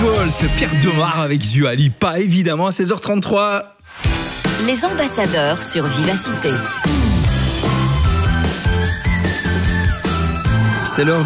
Roswell, c'est Pierre Demar avec Dua Lipa, évidemment, à 16h33. Les ambassadeurs sur Vivacité. C'est l'heure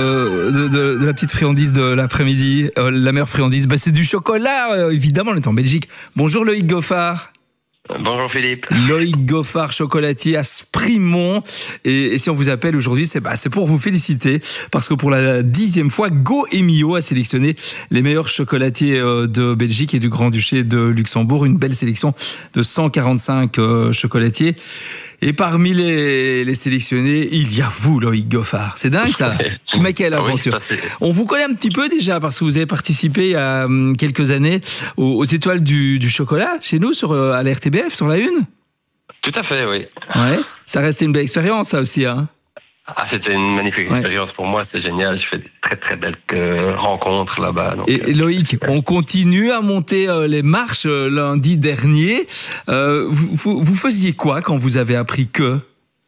de la petite friandise de l'après-midi. La meilleure friandise, c'est du chocolat, évidemment, on est en Belgique. Bonjour Loïc Goffard. Bonjour Philippe. Loïc Goffard, chocolatier à Sprimont. Et si on vous appelle aujourd'hui, c'est pour vous féliciter. Parce que pour la 10e fois, Goemio a sélectionné les meilleurs chocolatiers de Belgique et du Grand-Duché de Luxembourg. Une belle sélection de 145 chocolatiers. Et parmi les sélectionnés, il y a vous, Loïc Goffard. C'est dingue ça. Mais quelle aventure. Oui, on vous connaît un petit peu déjà parce que vous avez participé il y a quelques années aux étoiles du chocolat chez nous à la RTBF sur la Une. Tout à fait, oui. Ouais. Ça restait une belle expérience, ça aussi, hein. Ah, c'était une magnifique expérience pour moi, c'est génial. Je fais de très très belles rencontres là-bas. Donc, et Loïc, on continue à monter les marches lundi dernier. Vous faisiez quoi quand vous avez appris que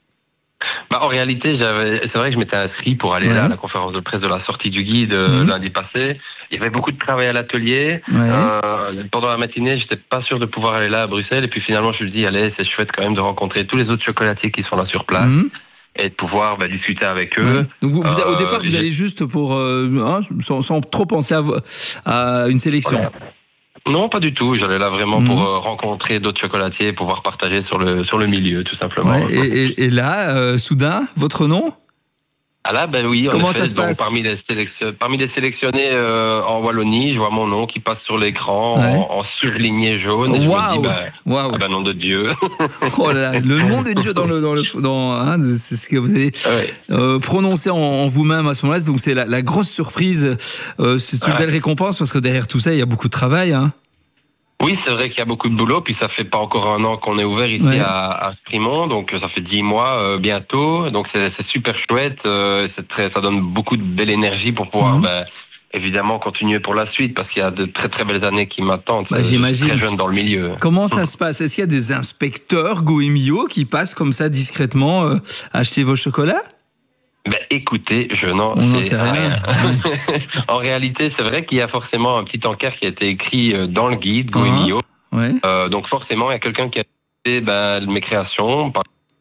en réalité, c'est vrai que je m'étais inscrit pour aller là à la conférence de presse de la sortie du guide lundi passé. Il y avait beaucoup de travail à l'atelier. Pendant la matinée, j'étais pas sûr de pouvoir aller là à Bruxelles. Et puis finalement, je me dis, allez, c'est chouette quand même de rencontrer tous les autres chocolatiers qui sont là sur place. Et de pouvoir discuter avec eux. Donc au départ, vous allez juste pour sans trop penser à une sélection. Voilà. Non, pas du tout. J'allais là vraiment pour rencontrer d'autres chocolatiers, pouvoir partager sur le milieu, tout simplement. Ouais, et là, soudain, votre nom ? Ah là, oui. Comment ça se passe ? Parmi les sélectionnés en Wallonie, je vois mon nom qui passe sur l'écran en surligné jaune. Et je me dis, nom de Dieu. Oh là là, le nom de Dieu c'est ce que vous avez prononcé en vous-même à ce moment-là. Donc c'est la grosse surprise. C'est une belle récompense parce que derrière tout ça, il y a beaucoup de travail, hein. Oui, c'est vrai qu'il y a beaucoup de boulot, puis ça fait pas encore un an qu'on est ouvert ici à Sprimont, donc ça fait 10 mois bientôt, donc c'est super chouette, ça donne beaucoup de belle énergie pour pouvoir évidemment continuer pour la suite, parce qu'il y a de très très belles années qui m'attendent. J'imagine. Très jeune dans le milieu. Comment ça se passe ? Est-ce qu'il y a des inspecteurs Goemio qui passent comme ça discrètement acheter vos chocolats ? Écoutez, je n'en sais rien. En réalité, c'est vrai qu'il y a forcément un petit encart qui a été écrit dans le guide Goemio. Donc forcément, il y a quelqu'un qui a fait mes créations,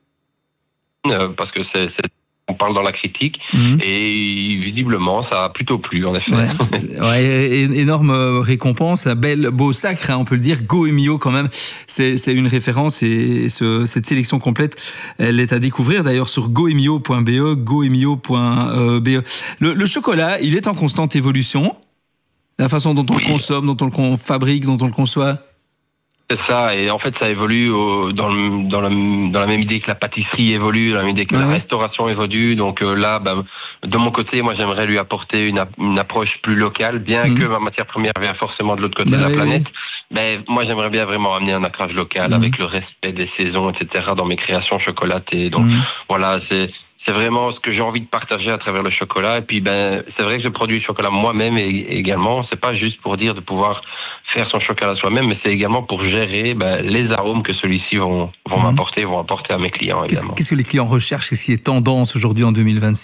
parce que on parle dans la critique, et visiblement, ça a plutôt plu, en effet. Énorme récompense, un beau sacre, hein, on peut le dire. Goemio, quand même, c'est une référence, et cette sélection complète, elle est à découvrir d'ailleurs sur goemio.be, goemio.be. Le chocolat, il est en constante évolution. La façon dont on le consomme, dont on le fabrique, dont on le conçoit. C'est ça, et en fait ça évolue dans la même idée que la pâtisserie évolue, dans la même idée que la restauration évolue. Donc là, de mon côté, moi j'aimerais lui apporter une approche plus locale, bien que ma matière première vient forcément de l'autre côté de la planète. Moi j'aimerais bien vraiment amener un ancrage local avec le respect des saisons, etc. dans mes créations chocolatées. Donc voilà, c'est vraiment ce que j'ai envie de partager à travers le chocolat. Et puis, c'est vrai que je produis du chocolat moi-même également. C'est pas juste pour dire de pouvoir faire son chocolat soi-même, mais c'est également pour gérer les arômes que celui-ci vont m'apporter, vont apporter à mes clients également. Qu'est-ce que les clients recherchent ? Qu'est-ce qui est tendance aujourd'hui en 2026 ?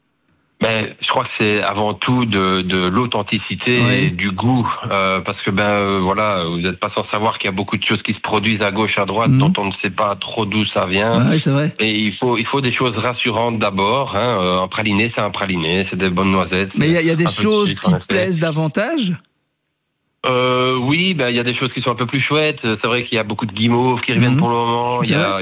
Je crois que c'est avant tout de l'authenticité et du goût, parce que vous n'êtes pas sans savoir qu'il y a beaucoup de choses qui se produisent à gauche, à droite, dont on ne sait pas trop d'où ça vient. Ouais, c'est vrai. Et il faut des choses rassurantes d'abord. Un praliné, c'est un praliné, c'est des bonnes noisettes. Mais il y a des choses qui te plaisent davantage ? Oui, il y a des choses qui sont un peu plus chouettes. C'est vrai qu'il y a beaucoup de guimauves qui reviennent pour le moment.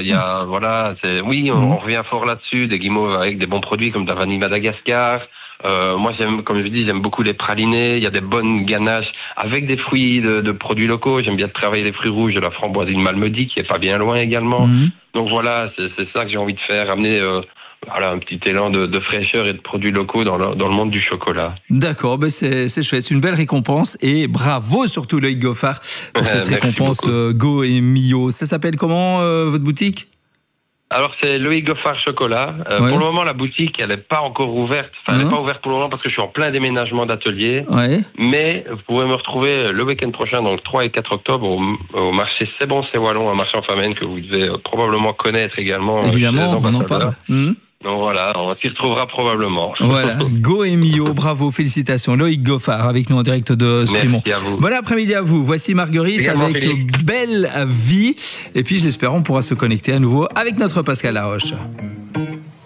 On revient fort là-dessus, des guimauves avec des bons produits comme de la vanille Madagascar. Moi, j'aime beaucoup les pralinés. Il y a des bonnes ganaches avec des fruits de produits locaux. J'aime bien travailler les fruits rouges, de la framboisine Malmedy qui est pas bien loin également. Donc voilà, c'est ça que j'ai envie de faire, amener un petit élan de fraîcheur et de produits locaux dans le monde du chocolat. D'accord, c'est chouette, c'est une belle récompense, et bravo surtout Loïc Goffard pour cette récompense Goemio. Ça s'appelle comment votre boutique ? Alors c'est Loïc Goffard Chocolat. Pour le moment, la boutique, elle n'est pas encore ouverte. Elle n'est pas ouverte pour le moment parce que je suis en plein déménagement d'atelier. Mais vous pouvez me retrouver le week-end prochain, donc le 3 et 4 octobre, au marché C'est Bon, C'est Wallon, un marché en famenne que vous devez probablement connaître également. Évidemment, on en parle. Donc voilà, on s'y retrouvera probablement. Voilà, Go et Mio, bravo, félicitations. Loïc Goffard avec nous en direct de Sprimont. Merci à vous. Bon après-midi à vous. Voici Marguerite Également, avec Philippe. Belle Vie. Et puis je l'espère, on pourra se connecter à nouveau avec notre Pascal Laroche.